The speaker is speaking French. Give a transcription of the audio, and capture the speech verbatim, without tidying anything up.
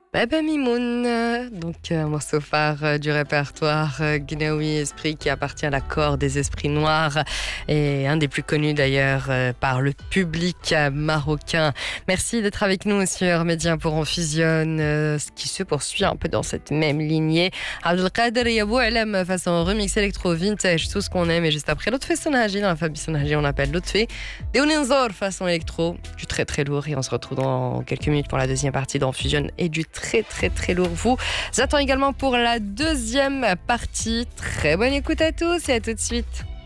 Baba Mimoun, donc un morceau phare euh, du répertoire euh, Gnawi Esprit qui appartient à la Chore des Esprits Noirs et un des plus connus d'ailleurs euh, par le public euh, marocain. Merci d'être avec nous sur Média pour On Fusionne, euh, ce qui se poursuit un peu dans cette même lignée. Abdelkader et Abou Alam façon remix électro vintage, tout ce qu'on aime. Et juste après l'autre fait Sonaji, dans la famille Sonaji, on appelle l'autre fait Deonenzor façon électro, du très très lourd. Et on se retrouve dans quelques minutes pour la deuxième partie d'On Fusionne et du très très très lourd. Vous attends également pour la deuxième partie. Très bonne écoute à tous et à tout de suite.